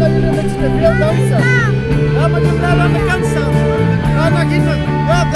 dat jullie met z'n veel dansen. Ja, maar je blijft aan de kant staan. Ga naar binnen. Ja,